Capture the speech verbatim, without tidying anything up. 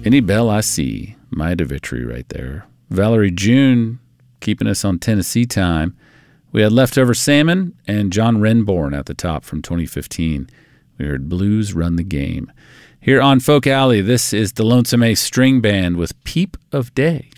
Any bell I see, Maya DeVitri right there. Valerie June keeping us on Tennessee time. We had Leftover Salmon and John Renborn at the top from twenty fifteen. We heard Blues Run the Game. Here on Folk Alley, this is the Lonesome Ace String Band with Peep of Day.